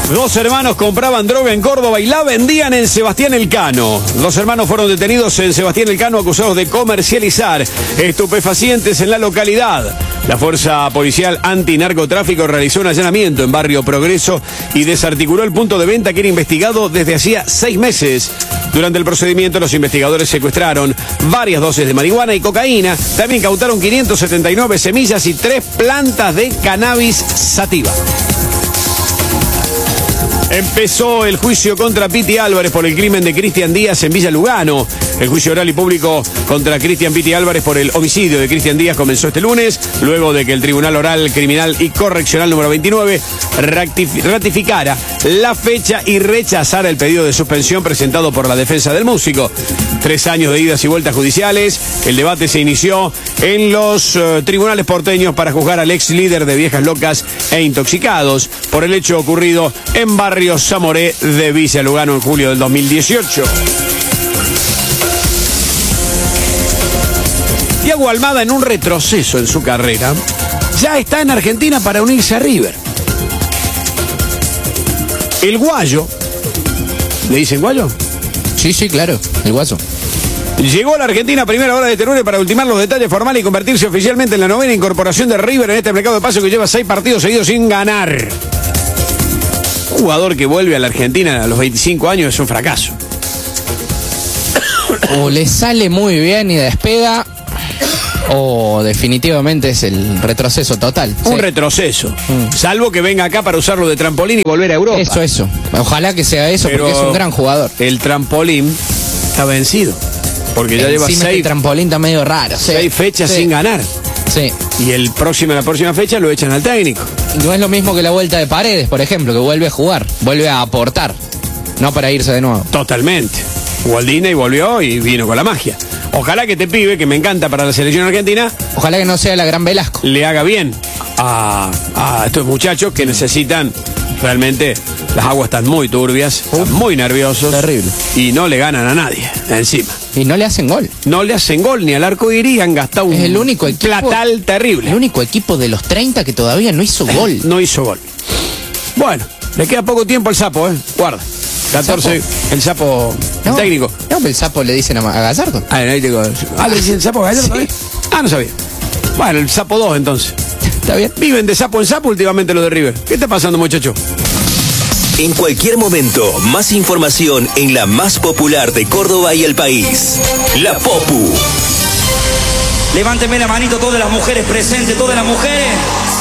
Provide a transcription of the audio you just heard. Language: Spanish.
Dos hermanos compraban droga en Córdoba y la vendían en Sebastián Elcano. Los hermanos fueron detenidos en Sebastián Elcano acusados de comercializar estupefacientes en la localidad. La Fuerza Policial Antinarcotráfico realizó un allanamiento en Barrio Progreso y desarticuló el punto de venta que era investigado desde hacía 6 meses. Durante el procedimiento, los investigadores secuestraron varias dosis de marihuana y cocaína. También incautaron 579 semillas y 3 plantas de cannabis sativa. Empezó el juicio contra Piti Álvarez por el crimen de Cristian Díaz en Villa Lugano. El juicio oral y público contra Cristian Piti Álvarez por el homicidio de Cristian Díaz comenzó este lunes, luego de que el Tribunal Oral, Criminal y Correccional número 29 ratificara la fecha y rechazara el pedido de suspensión presentado por la defensa del músico. 3 años de idas y vueltas judiciales. El debate se inició en los tribunales porteños para juzgar al ex líder de Viejas Locas e Intoxicados por el hecho ocurrido en Barrio Zamoré de Villa Lugano en julio del 2018. Thiago Almada, en un retroceso en su carrera, ya está en Argentina para unirse a River. El Guayo, ¿le dicen Guayo? Sí, claro, el Guaso. Llegó a la Argentina a primera hora de este lunes para ultimar los detalles formales y convertirse oficialmente en la 9ª incorporación de River en este mercado de paso que lleva 6 partidos seguidos sin ganar. Un jugador que vuelve a la Argentina a los 25 años es un fracaso. O le sale muy bien y despega, o definitivamente es el retroceso total. Un retroceso. Salvo que venga acá para usarlo de trampolín y volver a Europa. Eso. Ojalá que sea eso, pero porque es un gran jugador. El trampolín está vencido. Porque ya lleva 6. El trampolín está medio raro. 6 fechas sin ganar. Sí. Y la próxima fecha lo echan al técnico. No es lo mismo que la vuelta de Paredes, por ejemplo, que vuelve a jugar, vuelve a aportar, no para irse de nuevo. Totalmente. Waldina y volvió y vino con la magia. Ojalá que este pibe, que me encanta para la selección argentina, ojalá que no sea la gran Velasco, le haga bien a estos muchachos que necesitan. Realmente las aguas están muy turbias, están muy nerviosos. Terrible. Y no le ganan a nadie encima. Y no le hacen gol. No le hacen gol ni al arco iris, han gastado es el único equipo, platal terrible. El único equipo de los 30 que todavía no hizo gol. No hizo gol. Bueno, le queda poco tiempo al Sapo, Guarda. 14, el Sapo, el técnico. No, el Sapo le dicen a Gallardo. Ahí te digo. ¿Le dicen el Sapo a Gallardo? Sí. No sabía. Bueno, el Sapo 2 entonces. Está bien. Viven de sapo en sapo últimamente los de River. ¿Qué está pasando, muchacho? En cualquier momento, más información en la más popular de Córdoba y el país. La Popu. Levánteme la manito todas las mujeres presentes, todas las mujeres.